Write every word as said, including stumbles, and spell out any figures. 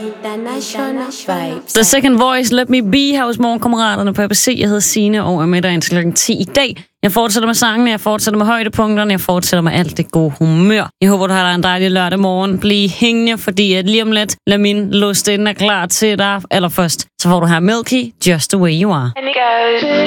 International vibes. The Second Voice, Let Me Be her hos morgenkammeraterne på A B C. Jeg hedder Signe og er med dig indtil klokken ti i dag. Jeg fortsætter med sangene, jeg fortsætter med højdepunkterne, jeg fortsætter med alt det gode humør. Jeg håber, du har dig en dejlig lørdag morgen. Bliv hængende, fordi at lige om lidt, lad min låst ind er klar til dig. Allerførst, så får du her Milky, Just The Way You Are.